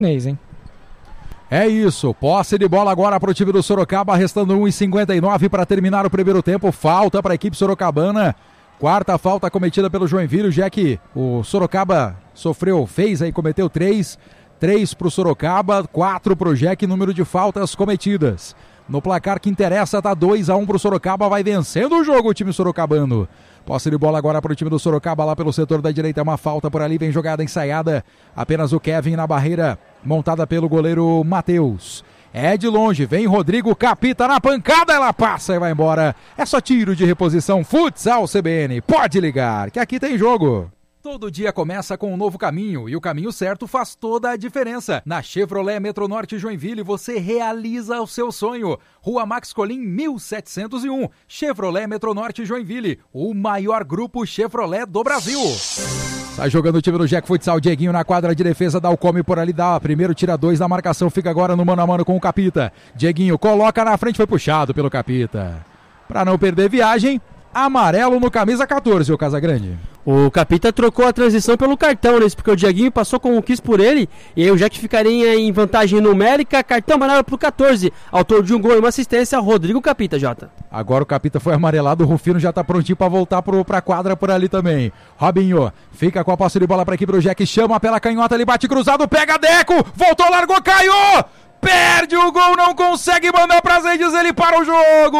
Hein? É isso, posse de bola agora para o time do Sorocaba, restando 1:59 para terminar o primeiro tempo, falta para a equipe sorocabana, quarta falta cometida pelo Joinville, já que o Sorocaba cometeu 3 para o Sorocaba, 4 para o Jack, número de faltas cometidas. No placar que interessa, tá 2-1 para o Sorocaba, vai vencendo o jogo o time sorocabano. Posse de bola agora para o time do Sorocaba, lá pelo setor da direita, uma falta por ali, vem jogada ensaiada, apenas o Kevin na barreira, montada pelo goleiro Matheus. É de longe, vem Rodrigo Capita na pancada, ela passa e vai embora. É só tiro de reposição, Futsal CBN, pode ligar, que aqui tem jogo. Todo dia começa com um novo caminho e o caminho certo faz toda a diferença. Na Chevrolet Metronorte Joinville você realiza o seu sonho. Rua Max Colim 1701, Chevrolet Metronorte Joinville, o maior grupo Chevrolet do Brasil. Sai jogando o time do Jack Futsal, Dieguinho na quadra de defesa, dá o come por ali, primeiro tira 2 da marcação, fica agora no mano a mano com o Capita. Dieguinho coloca na frente, foi puxado pelo Capita. Para não perder viagem, amarelo no camisa 14, o Casagrande. O Capita trocou a transição pelo cartão, né? Porque o Dieguinho passou como quis por ele, e aí o Jack ficaria em vantagem numérica, cartão amarelo pro 14, autor de um gol e uma assistência, Rodrigo Capita, Jota. Agora o Capita foi amarelado, o Rufino já tá prontinho pra voltar pra quadra por ali também. Robinho fica com a posse de bola pra equipe do Jack, chama pela canhota, ele bate cruzado, pega Deco, voltou, largou, caiu! Perde o gol, não consegue mandar pras redes, ele para o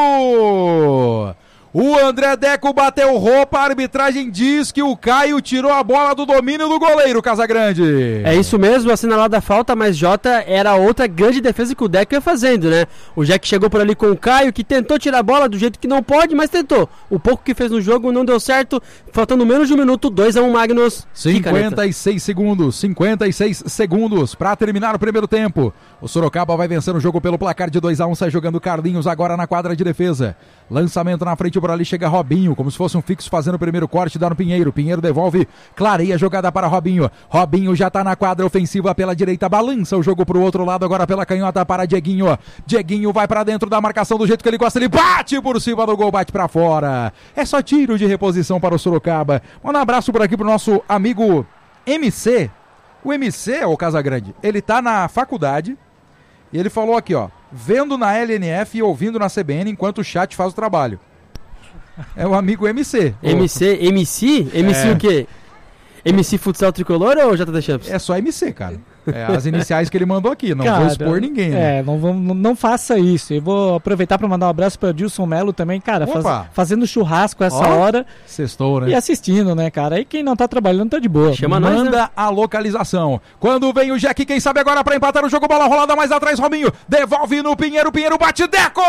jogo! O André Deco bateu roupa, a arbitragem diz que o Caio tirou a bola do domínio do goleiro, Casagrande. É isso mesmo, assinalada a falta, mas Jota, era outra grande defesa que o Deco ia fazendo, né? O Jack chegou por ali com o Caio, que tentou tirar a bola do jeito que não pode, mas tentou. O pouco que fez no jogo não deu certo, faltando menos de um minuto, 2-1 Magnus. 56 segundos para terminar o primeiro tempo. O Sorocaba vai vencendo o jogo pelo placar de 2-1, sai jogando Carlinhos agora na quadra de defesa. Lançamento na frente, por ali chega Robinho, como se fosse um fixo fazendo o primeiro corte, dá no Pinheiro. Pinheiro devolve, clareia a jogada para Robinho. Robinho já tá na quadra ofensiva pela direita, balança o jogo pro outro lado, agora pela canhota para Dieguinho. Dieguinho vai para dentro da marcação do jeito que ele gosta, ele bate por cima do gol, bate para fora. É só tiro de reposição para o Sorocaba. Manda um abraço por aqui pro nosso amigo MC. O MC, o Casagrande, ele tá na faculdade e ele falou aqui, ó, vendo na LNF e ouvindo na CBN enquanto o chat faz o trabalho. É o amigo MC. MC o quê? MC Futsal Tricolor ou JD Champs? É só MC, cara. É as iniciais que ele mandou aqui, não vou expor ninguém, né? Não faça isso. Eu vou aproveitar para mandar um abraço para Dilson Melo também, cara, fazendo churrasco essa hora. Sextou, né? E assistindo, né, cara? E quem não tá trabalhando tá de boa. Manda nós, né? A localização. Quando vem o Jack, quem sabe agora para empatar o jogo, bola rolada mais atrás, Robinho, devolve no Pinheiro, Pinheiro bate, Deco!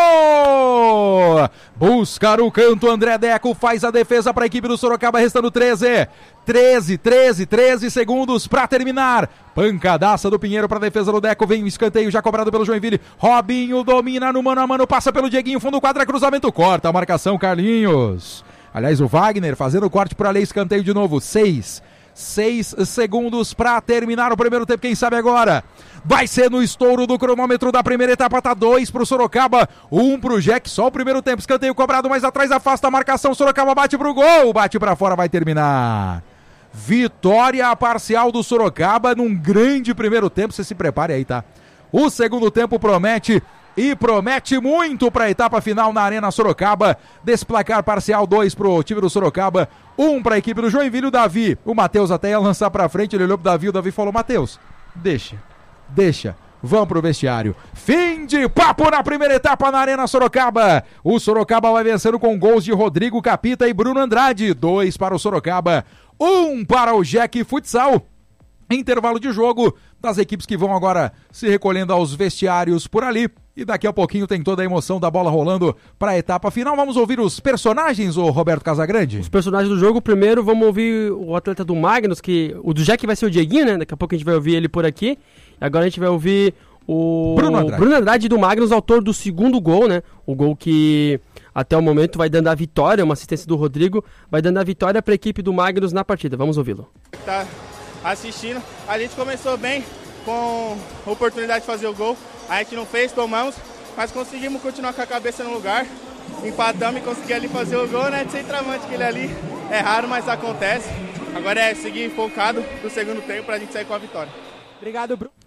Busca o canto, André Deco faz a defesa para a equipe do Sorocaba, restando 13 segundos para terminar. Pancadaça do Pinheiro para a defesa do Deco, vem o escanteio já cobrado pelo Joinville. Robinho domina no mano a mano, passa pelo Dieguinho, fundo quadra, cruzamento, corta a marcação, Carlinhos. Aliás, o Wagner fazendo o corte por ali, escanteio de novo, 6 segundos para terminar o primeiro tempo, quem sabe agora vai ser no estouro do cronômetro da primeira etapa, tá 2 pro Sorocaba, 1 pro Jack, só o primeiro tempo, escanteio cobrado mais atrás, afasta a marcação, Sorocaba bate pro gol, bate pra fora, vai terminar. Vitória parcial do Sorocaba num grande primeiro tempo, você se prepare aí, tá? O segundo tempo promete e promete muito para a etapa final na Arena Sorocaba. Desse placar parcial, 2 pro time do Sorocaba, 1 para a equipe do Joinville. O Davi, o Matheus até ia lançar para frente, ele olhou pro Davi, o Davi falou, Matheus, deixa, vamos pro vestiário. Fim de papo na primeira etapa na Arena Sorocaba. O Sorocaba vai vencendo com gols de Rodrigo Capita e Bruno Andrade. 2 para o Sorocaba, 1 para o Jack Futsal. Intervalo de jogo das equipes que vão agora se recolhendo aos vestiários por ali. E daqui a pouquinho tem toda a emoção da bola rolando para a etapa final. Vamos ouvir os personagens, ô Roberto Casagrande? Os personagens do jogo, primeiro vamos ouvir o atleta do Magnus, que o do Jack vai ser o Dieguinho, né? Daqui a pouco a gente vai ouvir ele por aqui. Agora a gente vai ouvir o Bruno Andrade do Magnus, autor do segundo gol, né? O gol que até o momento vai dando a vitória, uma assistência do Rodrigo, vai dando a vitória para a equipe do Magnus na partida. Vamos ouvi-lo. Tá assistindo, a gente começou bem com a oportunidade de fazer o gol, a gente não fez, tomamos, mas conseguimos continuar com a cabeça no lugar, empatamos e conseguimos ali fazer o gol, né? De centroavante, que ele ali é raro, mas acontece. Agora é seguir focado no segundo tempo para a gente sair com a vitória. Obrigado, Bruno.